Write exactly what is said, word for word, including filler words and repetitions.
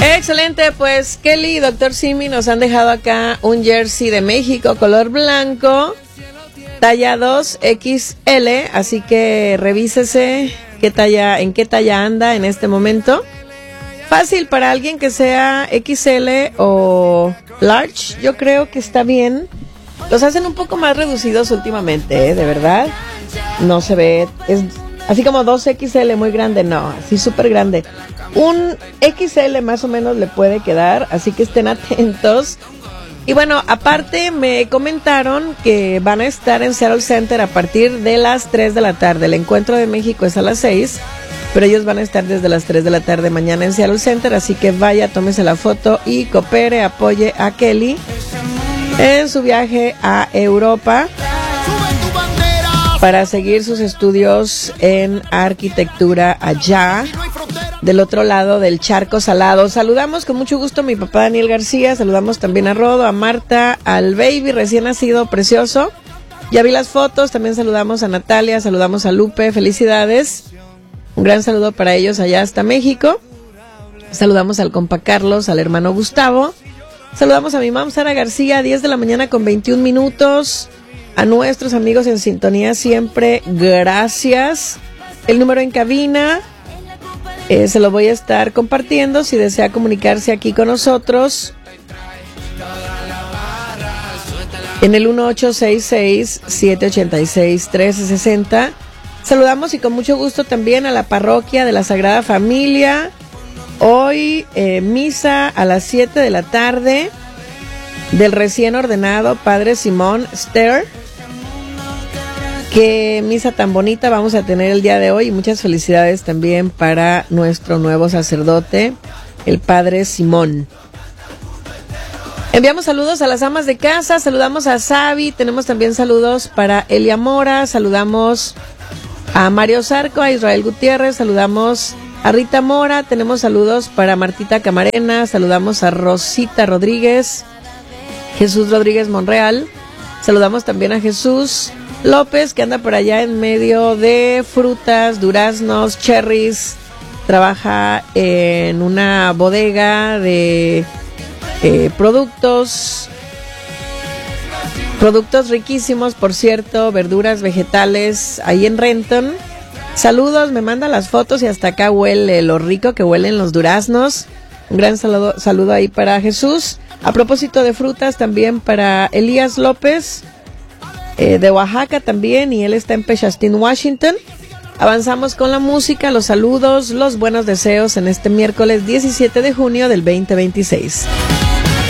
Excelente, pues Kelly y doctor Simi nos han dejado acá un jersey de México color blanco, talla dos equis ele, así que revísese qué talla, en qué talla anda en este momento. Fácil para alguien que sea equis ele o large, yo creo que está bien. Los hacen un poco más reducidos últimamente, ¿eh? De verdad. No se ve, es así como dos equis ele muy grande, no, así súper grande. Un equis ele más o menos le puede quedar, así que estén atentos. Y bueno, aparte me comentaron que van a estar en Seattle Center a partir de las tres de la tarde. El encuentro de México es a las seis, pero ellos van a estar desde las tres de la tarde mañana en Seattle Center, así que vaya, tómese la foto y coopere, apoye a Kelly en su viaje a Europa para seguir sus estudios en arquitectura allá, del otro lado del charco salado. Saludamos con mucho gusto a mi papá Daniel García, saludamos también a Rodo, a Marta, al baby recién nacido, precioso. Ya vi las fotos, también saludamos a Natalia, saludamos a Lupe, felicidades. Un gran saludo para ellos allá hasta México. Saludamos al compa Carlos, al hermano Gustavo. Saludamos a mi mam Sara García, diez de la mañana con veintiún minutos. A nuestros amigos en sintonía siempre, gracias. El número en cabina eh, se lo voy a estar compartiendo si desea comunicarse aquí con nosotros en el uno ocho seis seis, siete ocho seis, uno tres seis cero. Saludamos y con mucho gusto también a la parroquia de la Sagrada Familia. Hoy eh, misa a las siete de la tarde del recién ordenado Padre Simón Ster. Qué misa tan bonita vamos a tener el día de hoy y muchas felicidades también para nuestro nuevo sacerdote, el Padre Simón. Enviamos saludos a las amas de casa, saludamos a Sabi, tenemos también saludos para Elia Mora, saludamos a Mario Zarco, a Israel Gutiérrez, saludamos a Rita Mora, tenemos saludos para Martita Camarena, saludamos a Rosita Rodríguez, Jesús Rodríguez Monreal, saludamos también a Jesús López, que anda por allá en medio de frutas, duraznos, cherries, trabaja en una bodega de eh, productos, productos riquísimos, por cierto, verduras, vegetales, ahí en Renton. Saludos, me manda las fotos y hasta acá huele lo rico que huelen los duraznos. Un gran saludo, saludo ahí para Jesús. A propósito de frutas, también para Elías López, eh, de Oaxaca también, y él está en Peshastin, Washington. Avanzamos con la música, los saludos, los buenos deseos en este miércoles diecisiete de junio del veinte veintiséis.